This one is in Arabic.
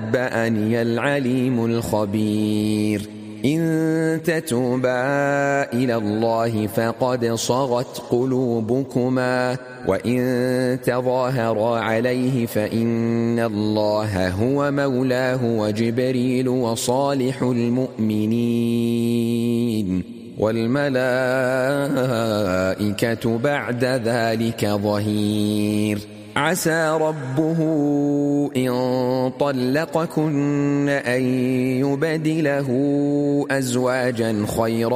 نبأني العليم الخبير إن تتوبا إلى الله فقد صغت قلوبكما وإن تظاهرا عليه فإن الله هو مولاه وجبريل وصالح المؤمنين والملائكة بعد ذلك ظهير عسى ربه إن طلقكن أن يبدله أزواجا خيرا